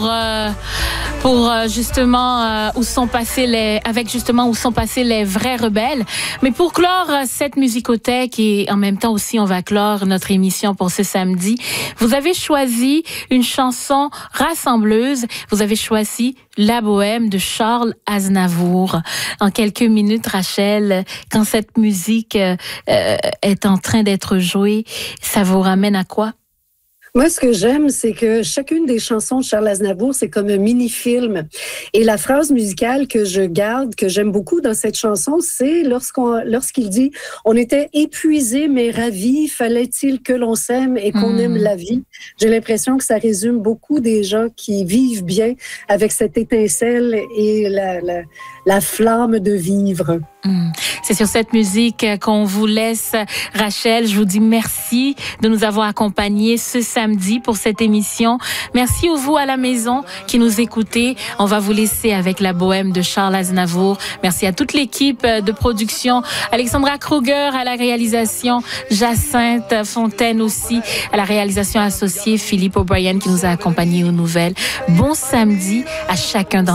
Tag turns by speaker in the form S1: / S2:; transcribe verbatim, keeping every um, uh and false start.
S1: Euh, pour euh, justement euh, où sont passés les avec justement où sont passés les vrais rebelles. Mais pour clore euh, cette musicothèque et en même temps aussi on va clore notre émission pour ce samedi, vous avez choisi une chanson rassembleuse, vous avez choisi La Bohème de Charles Aznavour. En quelques minutes, Rachel, quand cette musique euh, euh, est en train d'être jouée, ça vous ramène à quoi?
S2: Moi, ce que j'aime, c'est que chacune des chansons de Charles Aznavour, c'est comme un mini-film. Et la phrase musicale que je garde, que j'aime beaucoup dans cette chanson, c'est lorsqu'on, lorsqu'il dit « On était épuisés mais ravis, fallait-il que l'on s'aime et qu'on mmh. aime la vie ?» J'ai l'impression que ça résume beaucoup des gens qui vivent bien avec cette étincelle et la, la, la flamme de vivre.
S1: Mmh. C'est sur cette musique qu'on vous laisse, Rachel. Je vous dis merci de nous avoir accompagnés ce samedi pour cette émission. Merci à vous à la maison qui nous écoutez. On va vous laisser avec La Bohème de Charles Aznavour. Merci à toute l'équipe de production. Alexandra Kruger à la réalisation, Jacinthe Fontaine aussi à la réalisation associée, Philippe O'Brien qui nous a accompagnés aux nouvelles. Bon samedi à chacun d'entre